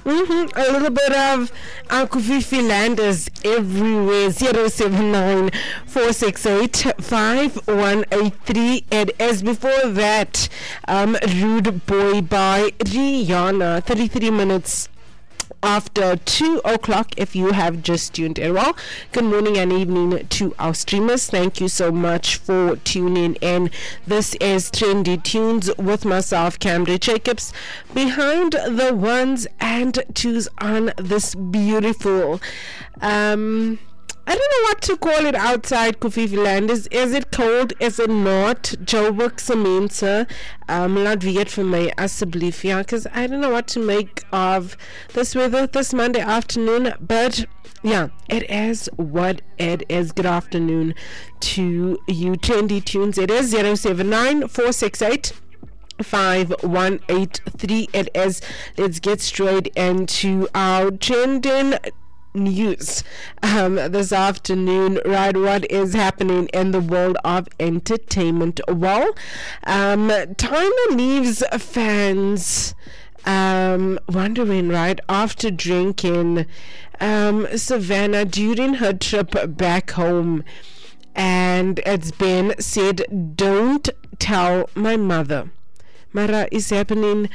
A little bit of Kofifi Landers everywhere. 079 468 5183. And as before that, Rude Boy by Rihanna. 33 minutes after 2 o'clock if you have just tuned in. Well, good morning and evening to our streamers. Thank you so much for tuning in. This is Trendy Tunes with myself, Camry Jacobs, behind the ones and twos on this beautiful I don't know what to call it outside Kofifi Land. Is it cold? Is it not? Joburg Semense. Laat weet vir my asseblief, ja, because I don't know what to make of this weather this Monday afternoon, but yeah, it is what it is. Good afternoon to you, Trendy Tunes. It is 079 468 5183. It is. Let's get straight into our trending news this afternoon. Right, what is happening in the world of entertainment? Well, Tyler leaves fans wondering, right, after drinking Savannah during her trip back home, and it's been said, "Don't tell my mother." Mara is happening.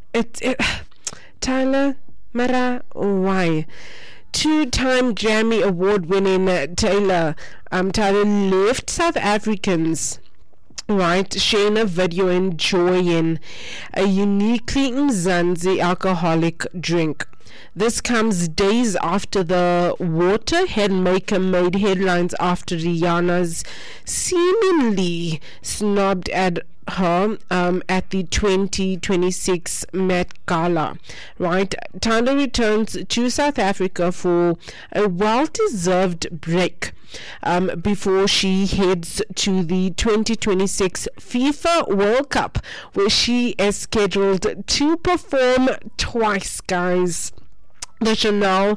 Tyler, Mara, why? Two-time Grammy Award-winning Tyler left South Africans, right, sharing a video enjoying a uniquely Mzansi alcoholic drink. This comes days after the Waterhead maker made headlines after Rihanna's seemingly snubbed at her at the 2026 Met Gala. Right, Tyler returns to South Africa for a well-deserved break before she heads to the 2026 FIFA World Cup, where she is scheduled to perform twice, guys. The Chanel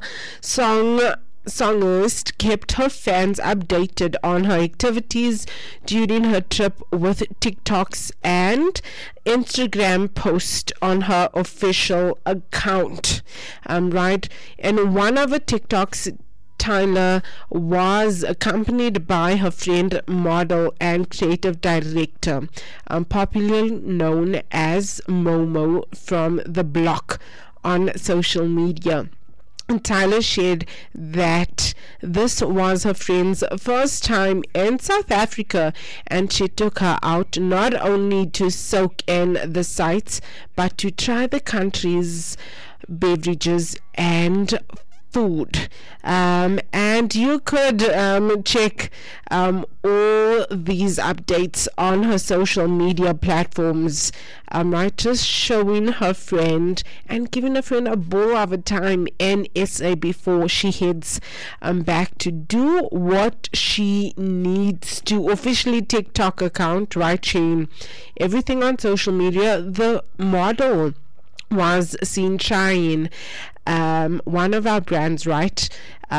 songist kept her fans updated on her activities during her trip with TikToks and Instagram post on her official account. Right, in one of her TikToks, Tyler was accompanied by her friend, model, and creative director, popularly known as Momo from The Block on social media. Tyler shared that this was her friend's first time in South Africa, and she took her out not only to soak in the sights but to try the country's beverages and food. And you could check all these updates on her social media platforms, right, just showing her friend and giving her friend a ball of a time in SA before she heads back to do what she needs to. Officially TikTok account, right, sharing everything on social media. The model was seen trying one of our brands, right,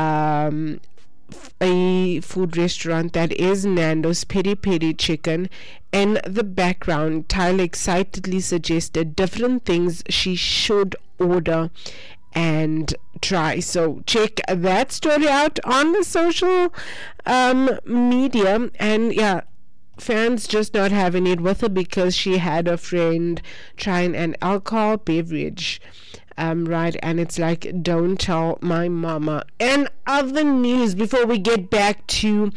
a food restaurant that is Nando's Peri Peri Chicken. In the background, Tyler excitedly suggested different things she should order and try. So check that story out on the social media. And yeah, fans just not having it with her because she had a friend trying an alcohol beverage. Right, and it's like, don't tell my mama. And other news before we get back to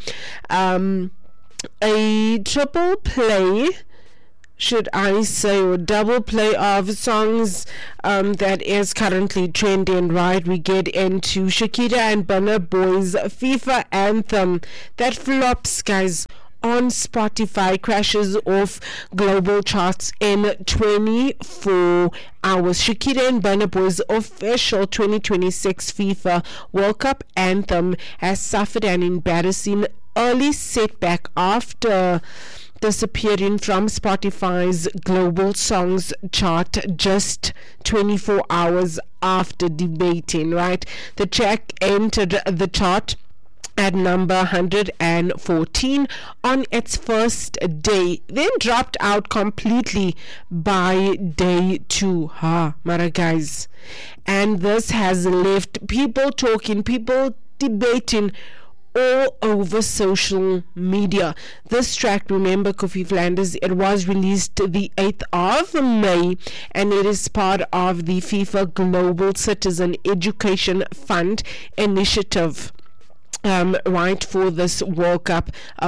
a triple play, should I say, or double play of songs that is currently trending, right? We get into Shakira and Burna Boy's FIFA anthem that flops, guys, on Spotify, crashes off global charts in 24 hours. Shakira and Burna Boy's official 2026 FIFA World Cup anthem has suffered an embarrassing early setback after disappearing from Spotify's global songs chart just 24 hours after debating, right? The track entered the chart at number 114 on its first day, then dropped out completely by day 2. Mara guys, and this has left people talking, people debating all over social media. This track, remember, Kofi Flanders, it was released the 8th of May, and it is part of the FIFA Global Citizen Education Fund initiative. Right, for this World Cup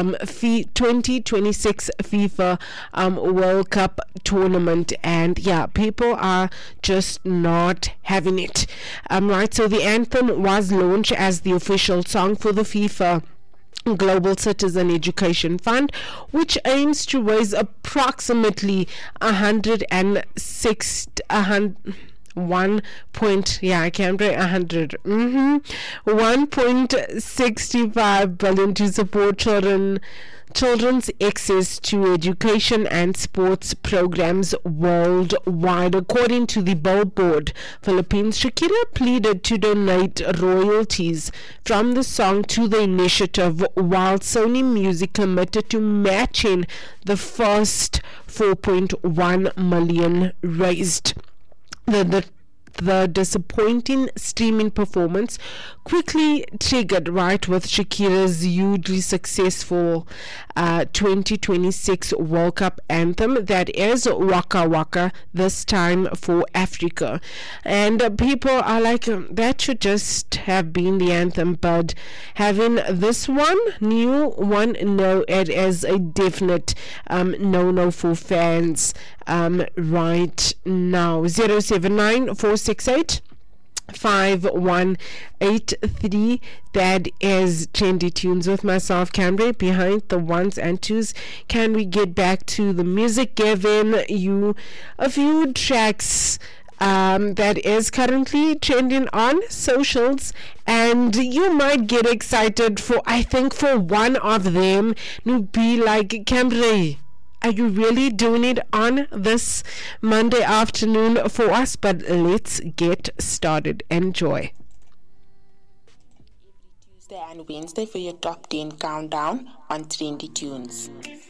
2026 FIFA World Cup tournament, and yeah, people are just not having it. Right, so the anthem was launched as the official song for the FIFA Global Citizen Education Fund, which aims to raise approximately 1.65 billion to support children's access to education and sports programs worldwide. According to the Billboard Philippines, Shakira pleaded to donate royalties from the song to the initiative, while Sony Music committed to matching the first 4.1 million raised. The disappointing streaming performance quickly triggered, right, with Shakira's hugely successful 2026 World Cup anthem, that is Waka Waka, this time for Africa. And people are like, that should just have been the anthem, but having this new one, no, it is a definite no for fans right now. 079-468 5183. That is Trendy Tunes with myself, Camry, behind the ones and twos. Can we get back to the music, giving you a few tracks that is currently trending on socials, and you might get excited for, I think, for one of them. You'll be like, Camry, are you really doing it on this Monday afternoon for us? But let's get started. Enjoy. Tuesday and Wednesday for your top 10 countdown on Trendy Tunes.